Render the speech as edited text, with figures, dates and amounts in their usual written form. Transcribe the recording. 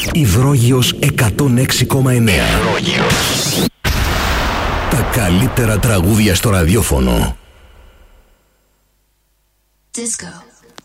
Υδρόγειος 106,9. Τα καλύτερα τραγούδια στο ραδιόφωνο. Disco.